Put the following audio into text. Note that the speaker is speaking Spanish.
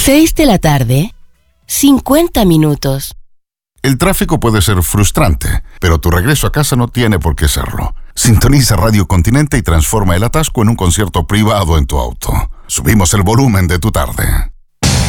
6 de la tarde, 50 minutos. El tráfico puede ser frustrante, pero tu regreso a casa no tiene por qué serlo. Sintoniza Radio Continente y transforma el atasco en un concierto privado en tu auto. Subimos el volumen de tu tarde.